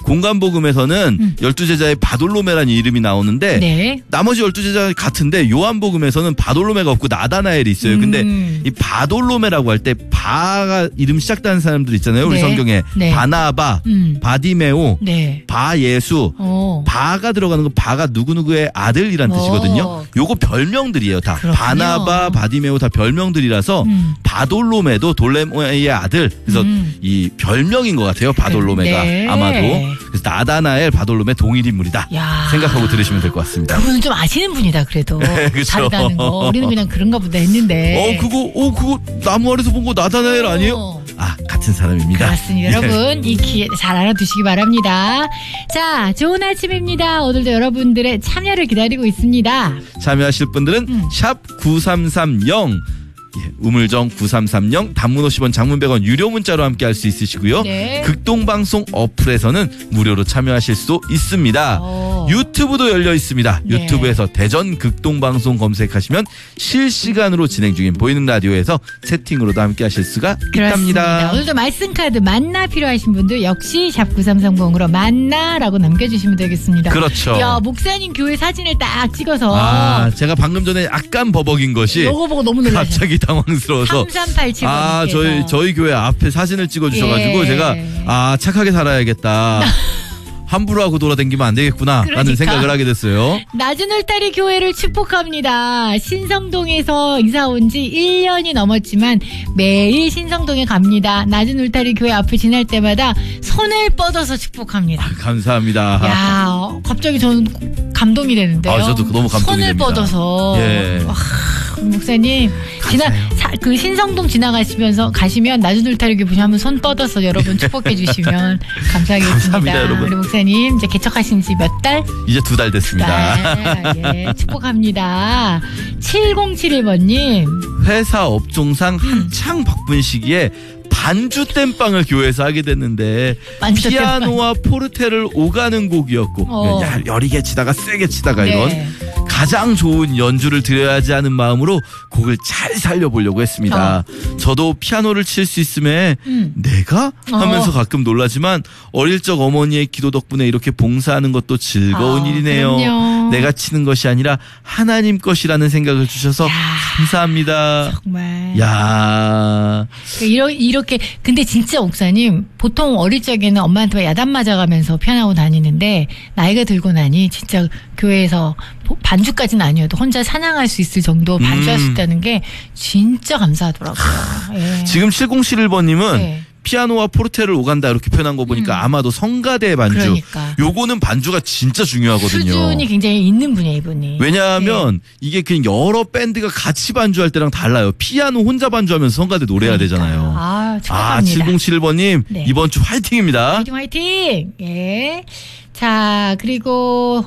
공간복음에서는 12제자의 바돌로메라는 이름이 나오는데 네. 나머지 12제자 같은데 요한복음에서는 바돌로메가 없고 나다나엘이 있어요. 근데 이 바돌로메라고 할 때 바가 이름 시작되는 사람들 있잖아요. 우리 네. 성경에 네. 바나바, 바디메오, 네. 바예수, 바가 들어가는 거 바가 누구누구의 아들이란 뜻이거든요. 요거 별명들이에요. 다 그렇군요. 바나바, 바디메오 다 별명들이라서 바돌로메도 돌레모의 아들. 그래서 이 별명인 것 같아요. 바돌로메가 네. 아마도. 그래서 나다나엘, 바돌로메 동일 인물이다. 야. 생각하고 들으시면 될 것 같습니다. 그분은 좀 아시는 분이다 그래도. 네, 그쵸. 다르다는 거. 우리는 그냥 그런가 보다 했는데. 그거 나무 아래서 본 거 나다나엘 아니에요? 아, 같은 사람입니다. 그렇습니다. 여러분 이 기회 잘 알아두시기 바랍니다. 자, 좋은 아침입니다. 오늘도 여러분들의 참여를 기다리고 있습니다. 참여하실 분들은 샵 9330 우물정 9330 단문 50원 장문 100원 유료 문자로 함께 할 수 있으시고요. 네. 극동방송 어플에서는 무료로 참여하실 수 있습니다. 유튜브도 열려 있습니다. 네. 유튜브에서 대전 극동방송 검색하시면 실시간으로 진행 중인 보이는 라디오에서 채팅으로도 함께 하실 수가 그렇습니다. 있답니다. 오늘도 말씀카드 만나 필요하신 분들 역시 샵 9330으로 만나라고 남겨주시면 되겠습니다. 그렇죠. 야, 목사님 교회 사진을 딱 찍어서 제가 방금 전에 약간 버벅인 것이 요거 보고 너무 놀라셨어요. 갑자기 당황스러워서 3387번 저희 교회 앞에 사진을 찍어주셔가지고 예. 제가 착하게 살아야겠다. 함부로 하고 돌아다니면 안 되겠구나 라는 생각을 하게 됐어요. 낮은 울타리 교회를 축복합니다. 신성동에서 이사 온 지 1년이 넘었지만 매일 신성동에 갑니다. 낮은 울타리 교회 앞을 지날 때마다 손을 뻗어서 축복합니다. 감사합니다. 야, 갑자기 저는 감동이 되는데요. 저도 너무 감동이 손을 됩니다. 뻗어서. 예. 와, 목사님 그 신성동 지나가시면서 가시면 낮은 울타리 교회 보시면 한번 손 뻗어서 여러분 축복해 주시면 감사하겠습니다. 감사합니다, 여러분. 우리 목사님 이제 개척하신 지 몇 달? 이제 2달 됐습니다. 예, 축복합니다. 7071번님. 회사 업종상 한창 바쁜 시기에 반주 땜빵을 교회에서 하게 됐는데 반주 피아노와 포르테를 오가는 곡이었고 여리게 치다가 세게 치다가 네. 이런 가장 좋은 연주를 드려야지 하는 마음으로 곡을 잘 살려보려고 했습니다. 저도 피아노를 칠 수 있음에 내가? 하면서 가끔 놀라지만 어릴 적 어머니의 기도 덕분에 이렇게 봉사하는 것도 즐거운 일이네요. 그럼요. 내가 치는 것이 아니라 하나님 것이라는 생각을 주셔서 감사합니다. 정말. 야, 이렇게 근데 진짜 목사님 보통 어릴 적에는 엄마한테 야단 맞아가면서 피아노 다니는데 나이가 들고 나니 진짜 교회에서 반주까지는 아니어도 혼자 찬양할 수 있을 정도 반주할 수 있다는 게 진짜 감사하더라고요. 예. 지금 7071번님은 네. 피아노와 포르테를 오간다 이렇게 표현한 거 보니까 아마도 성가대 반주. 그러니까. 요거는 반주가 진짜 중요하거든요. 수준이 굉장히 있는 분이에요, 이분이. 왜냐하면 이게 그냥 여러 밴드가 같이 반주할 때랑 달라요. 피아노 혼자 반주하면서 성가대 노래해야 되잖아요. 축하합니다. 7071번님 네. 이번 주 화이팅입니다. 화이팅 화이팅. 예. 자, 그리고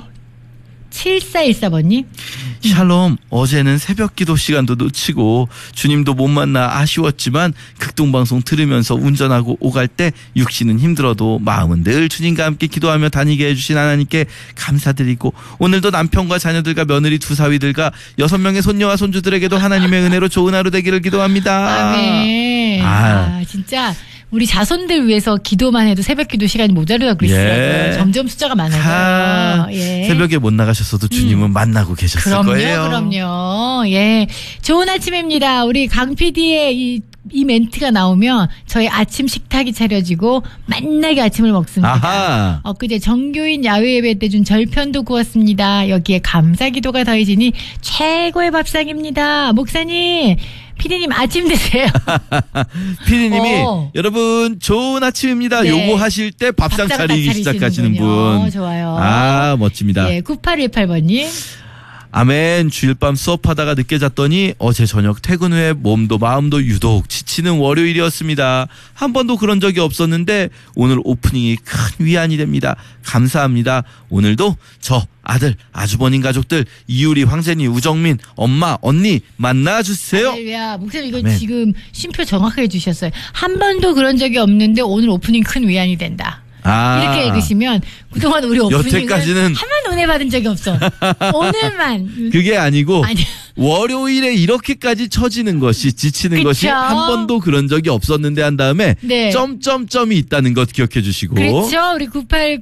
7414번님. 샬롬, 어제는 새벽 기도 시간도 놓치고 주님도 못 만나 아쉬웠지만 극동방송 들으면서 운전하고 오갈 때 육신은 힘들어도 마음은 늘 주님과 함께 기도하며 다니게 해주신 하나님께 감사드리고 오늘도 남편과 자녀들과 며느리 두 사위들과 6명의 손녀와 손주들에게도 하나님의 은혜로 좋은 하루 되기를 기도합니다. 아멘. 진짜 우리 자손들 위해서 기도만 해도 새벽 기도 시간이 모자르다고 그러시더라고요. 예. 점점 숫자가 많아요. 예. 새벽에 못 나가셨어도 주님은 만나고 계셨을 거예요. 그럼요. 예. 좋은 아침입니다. 우리 강 PD의 이 멘트가 나오면 저희 아침 식탁이 차려지고 만나게 아침을 먹습니다. 아하. 엊그제 정교인 야외 예배 때 준 절편도 구웠습니다. 여기에 감사 기도가 더해지니 최고의 밥상입니다. 목사님, 피디님 아침 드세요. 피디님이 여러분 좋은 아침입니다. 네. 요거 하실 때 밥상 차리기 시작하시는 분. 좋아요. 멋집니다. 예, 9818번님. 아멘. 주일 밤 수업하다가 늦게 잤더니 어제 저녁 퇴근 후에 몸도 마음도 유독 지치는 월요일이었습니다. 한 번도 그런 적이 없었는데 오늘 오프닝이 큰 위안이 됩니다. 감사합니다. 오늘도 저 아들, 아주버님 가족들, 이유리, 황제니, 우정민, 엄마, 언니 만나주세요. 할렐루야. 목사님 이거 지금 쉼표 정확하게 주셨어요. 한 번도 그런 적이 없는데 오늘 오프닝 큰 위안이 된다. 이렇게 읽으시면 그동안 우리 오프닝은 여태까지는 한 번도 은혜 받은 적이 없어. 오늘만. 그게 아니고 월요일에 이렇게까지 처지는 것이 지치는 그쵸? 것이 한 번도 그런 적이 없었는데 한 다음에 네. 점점점이 있다는 것 기억해 주시고. 그렇죠. 우리